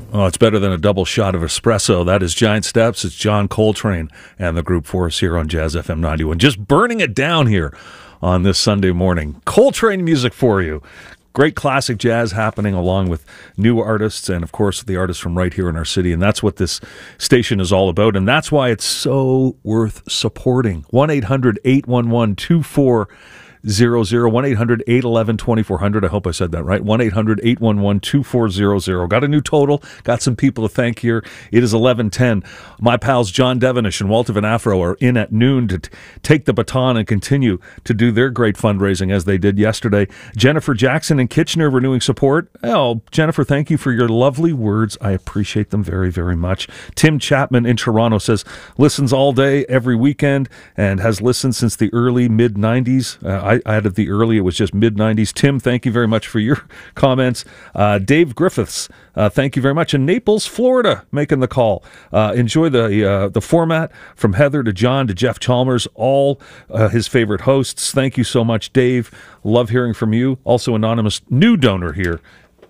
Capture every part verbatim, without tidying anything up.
Oh, it's better than a double shot of espresso. That is Giant Steps. It's John Coltrane and the group for us here on Jazz F M ninety-one. Just burning it down here on this Sunday morning. Coltrane music for you. Great classic jazz happening along with new artists and, of course, the artists from right here in our city. And that's what this station is all about. And that's why it's so worth supporting. one eight hundred eight one one two four zero zero, one eight hundred eight one one two four zero zero. I hope I said that right. one eight hundred eight one one two four zero zero. Got a new total. Got some people to thank here. It is eleven ten. My pals John Devonish and Walter Van Afro are in at noon to t- take the baton and continue to do their great fundraising as they did yesterday. Jennifer Jackson in Kitchener renewing support. Oh, Jennifer, thank you for your lovely words. I appreciate them very, very much. Tim Chapman in Toronto says, listens all day, every weekend, and has listened since the early mid-nineties. Uh, I added the early, it was just mid-nineties. Tim, thank you very much for your comments. Uh, Dave Griffiths, uh, thank you very much. In Naples, Florida, making the call. Uh, enjoy the uh, the format from Heather to John to Jeff Chalmers, all uh, his favorite hosts. Thank you so much, Dave. Love hearing from you. Also, anonymous new donor here.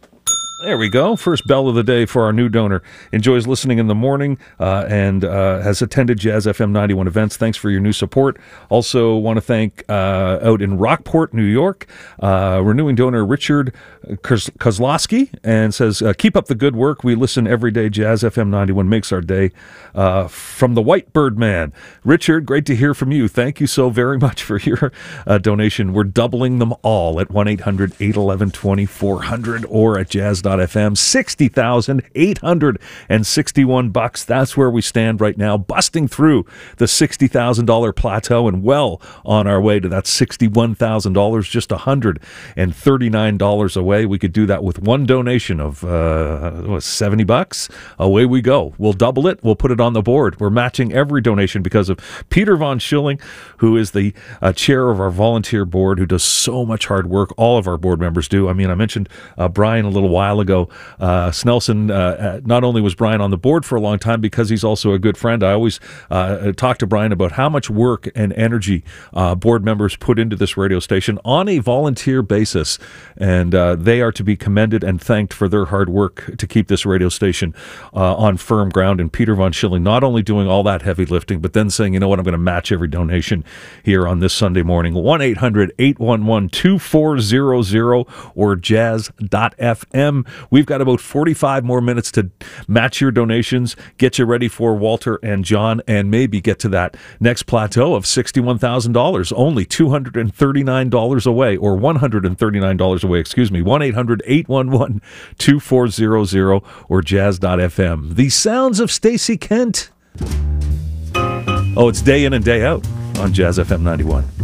There we go. First bell of the day for our new donor. Enjoys listening in the morning uh, and uh, has attended Jazz F M ninety-one events. Thanks for your new support. Also want to thank uh, out in Rockport, New York, uh, renewing donor Richard Kozlowski, and says, uh, keep up the good work. We listen every day. Jazz F M ninety-one makes our day. Uh, from the Whitebird Man. Richard, great to hear from you. Thank you so very much for your uh, donation. We're doubling them all at one eight hundred eight one one two four zero zero or at jazz dot f m. sixty thousand eight hundred sixty-one bucks. That's where we stand right now, busting through the sixty thousand dollars plateau and well on our way to that sixty-one thousand dollars, just one hundred thirty-nine dollars away. We could do that with one donation of uh, seventy bucks. Away we go. We'll double it. We'll put it on the board. We're matching every donation because of Peter Von Schilling, who is the uh, chair of our volunteer board, who does so much hard work. All of our board members do. I mean, I mentioned uh, Brian a little while ago. Uh, Snelson, uh, not only was Brian on the board for a long time because he's also a good friend. I always uh, talk to Brian about how much work and energy uh, board members put into this radio station on a volunteer basis, and uh, they are to be commended and thanked for their hard work to keep this radio station uh, on firm ground. And Peter Von Schilling not only doing all that heavy lifting, but then saying, you know what, I'm going to match every donation here on this Sunday morning. one eight hundred eight one one two four zero zero or jazz dot f m. We've got about forty-five more minutes to match your donations, get you ready for Walter and John, and maybe get to that next plateau of sixty-one thousand dollars, only two hundred thirty-nine dollars away, or one hundred thirty-nine dollars away, excuse me. one eight hundred eight one one two four zero zero or jazz dot f m. The sounds of Stacey Kent. Oh, it's day in and day out on Jazz F M ninety-one.